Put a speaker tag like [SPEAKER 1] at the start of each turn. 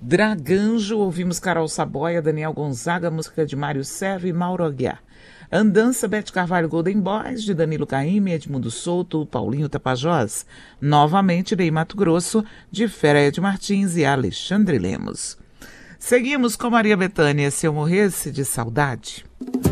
[SPEAKER 1] Draganjo, ouvimos Carol Saboia, Daniel Gonzaga, música de Mário Serra e Mauro Aguiar. Andança, Bete Carvalho, Golden Boys, de Danilo Caymmi, Edmundo Souto, Paulinho Tapajós. Novamente, Bem Mato Grosso, de Fred Martins e Alexandre Lemos. Seguimos com Maria Bethânia, Se Eu Morresse de Saudade.